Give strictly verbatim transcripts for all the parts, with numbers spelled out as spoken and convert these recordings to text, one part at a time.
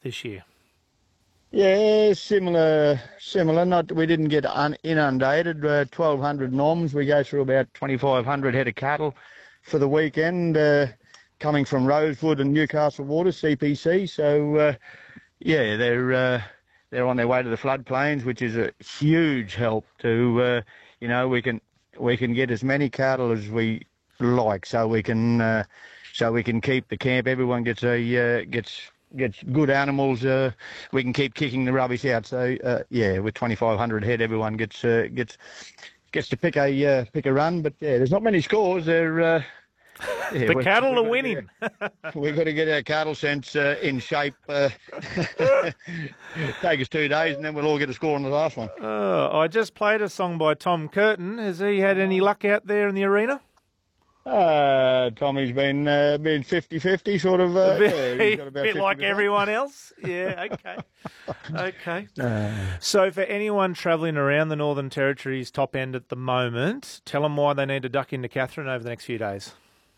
this year? Yeah, similar, similar. Not we didn't get un, inundated. Uh, twelve hundred noms. We go through about twenty-five hundred head of cattle for the weekend, uh, coming from Rosewood and Newcastle Water, C P C. So, uh, yeah, they're uh, they're on their way to the floodplains, which is a huge help to, uh, you know, we can we can get as many cattle as we like, so we can uh, so we can keep the camp. Everyone gets a uh, gets. gets good animals, uh, we can keep kicking the rubbish out. So uh, yeah, with twenty-five hundred head, everyone gets uh, gets gets to pick a uh, pick a run. But yeah, there's not many scores. They're uh, yeah, the cattle are winning. We've got to get our cattle sense uh, in shape. Uh, take us two days, and then we'll all get a score on the last one. Oh, I just played a song by Tom Curtin. Has he had any luck out there in the arena? Uh, Tommy's been uh, been fifty-fifty sort of. Uh, a bit, yeah, he's got about bit like fifty percent. everyone else. Yeah, okay. okay. Uh, So for anyone travelling around the Northern Territory's top end at the moment, tell them why they need to duck into Katherine over the next few days.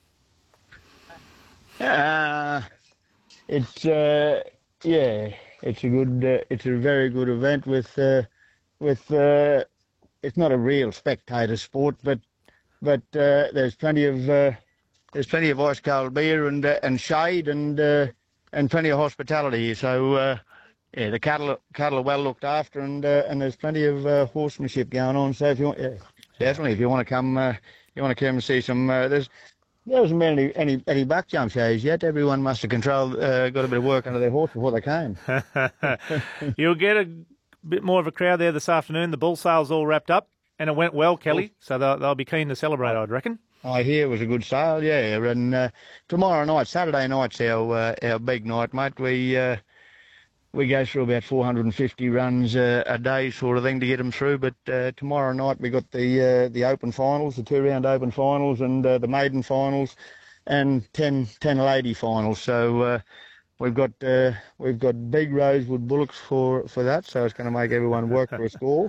Uh, it's uh, yeah, it's a good, uh, it's a very good event with uh, with. Uh, it's not a real spectator sport, but. But uh, there's plenty of uh, there's plenty of ice cold beer and uh, and shade and uh, and plenty of hospitality. So uh, yeah, the cattle cattle are well looked after, and uh, and there's plenty of uh, horsemanship going on. So if you want, yeah, definitely if you want to come, uh, you want to come and see some. Uh, there's there hasn't been any any, any back jump shows yet. Everyone must have controlled uh, got a bit of work under their horse before they came. You'll get a bit more of a crowd there this afternoon. The bull sale's all wrapped up. And it went well, Kelly, so they'll, they'll be keen to celebrate, I'd reckon. I hear it was a good sale, yeah. And uh, tomorrow night, Saturday night's our uh, our big night, mate. We uh, we go through about four hundred fifty runs uh, a day, sort of thing, to get them through. But uh, tomorrow night we got the uh, the open finals, the two-round open finals, and uh, the maiden finals, and ten, ten lady finals. So uh, we've got uh, we've got big Rosewood bullocks for for that. So it's going to make everyone work for a score.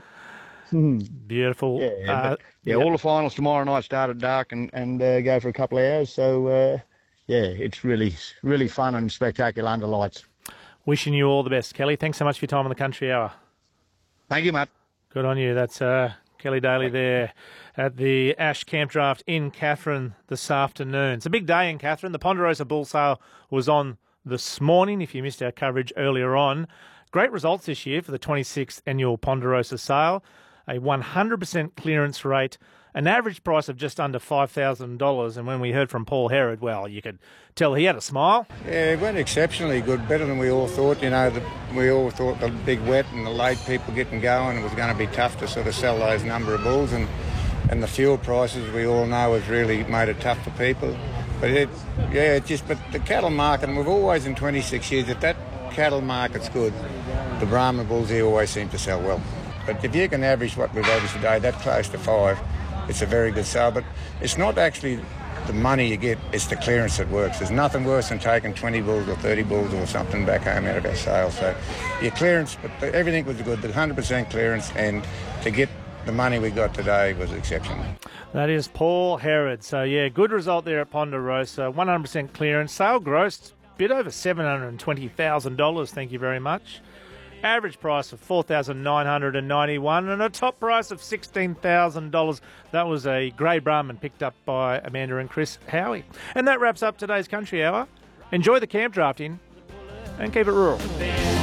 Beautiful. Yeah, uh, but, yeah, yep. all the finals tomorrow night start at dark and, and uh, go for a couple of hours. So, uh, yeah, it's really, really fun and spectacular under lights. Wishing you all the best, Kelly. Thanks so much for your time on the Country Hour. Thank you, Matt. Good on you. That's uh, Kelly Daly there at the Ash Camp Draft in Katherine this afternoon. It's a big day in Katherine. The Ponderosa Bull Sale was on this morning, if you missed our coverage earlier on. Great results this year for the twenty-sixth annual Ponderosa Sale. A one hundred percent clearance rate, an average price of just under five thousand dollars. And when we heard from Paul Herod, well, you could tell he had a smile. Yeah, it went exceptionally good, better than we all thought. You know, the, we all thought the big wet and the late people getting going, it was going to be tough to sort of sell those number of bulls. And, and the fuel prices, we all know, has really made it tough for people. But, it, yeah, it just, but the cattle market, and we've always in twenty-six years, if that cattle market's good, the Brahma bulls here always seem to sell well. But if you can average what we've averaged today, that close to five, it's a very good sale. But it's not actually the money you get, it's the clearance that works. There's nothing worse than taking twenty bulls or thirty bulls or something back home out of our sale. So your clearance, but everything was good, the one hundred percent clearance, and to get the money we got today was exceptional. That is Paul Herod. So, yeah, good result there at Ponderosa. one hundred percent clearance. Sale grossed a bit over seven hundred twenty thousand dollars. Thank you very much. Average price of four thousand nine hundred ninety-one dollars and a top price of sixteen thousand dollars. That was a grey Brahman picked up by Amanda and Chris Howie. And that wraps up today's Country Hour. Enjoy the camp drafting and keep it rural.